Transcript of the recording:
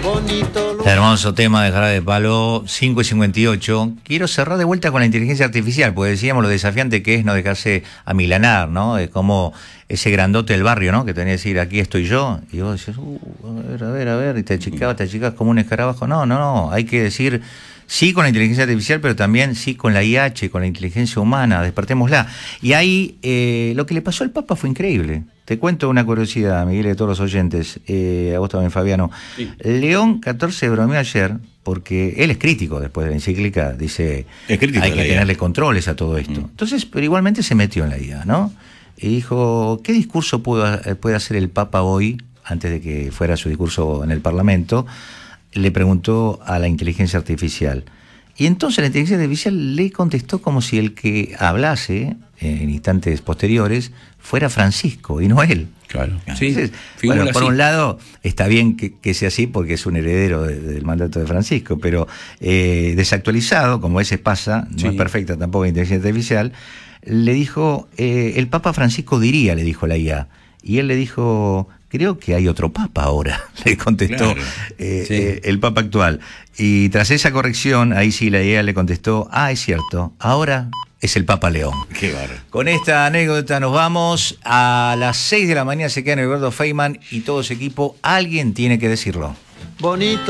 Hermoso tema de Jarabe de Palo, 5:58. Quiero cerrar de vuelta con la inteligencia artificial, porque decíamos lo desafiante que es no dejarse amilanar, ¿no? Es como ese grandote del barrio, ¿no? Que tenía que decir, aquí estoy yo. Y vos decís, a ver, y te achicabas como un escarabajo. No, hay que decir sí con la inteligencia artificial, pero también sí con la IH, con la inteligencia humana, despertémosla. Y ahí lo que le pasó al Papa fue increíble. Te cuento una curiosidad, Miguel, de todos los oyentes, a vos también, Fabiano. Sí. León XIV bromeó ayer, porque él es crítico después de la encíclica, dice, hay que tenerle controles a todo esto. Entonces, pero igualmente se metió en la IA, ¿no? Y dijo, ¿qué discurso puede hacer el Papa hoy, antes de que fuera su discurso en el Parlamento? Le preguntó a la inteligencia artificial. Y entonces la inteligencia artificial le contestó como si el que hablase en instantes posteriores fuera Francisco y no él. Claro. Entonces, bueno, por un lado está bien que sea así porque es un heredero del mandato de Francisco, pero desactualizado, como a veces pasa, no es perfecta tampoco la inteligencia artificial, le dijo, el Papa Francisco diría, le dijo la IA, y él le dijo, creo que hay otro Papa ahora, le contestó el Papa actual. Y tras esa corrección, ahí sí la IA le contestó, es cierto, ahora es el Papa León. Qué bárbaro. Con esta anécdota nos vamos. A las 6 de la mañana se queda Alberto Feynman y todo su equipo. Alguien tiene que decirlo. Bonito.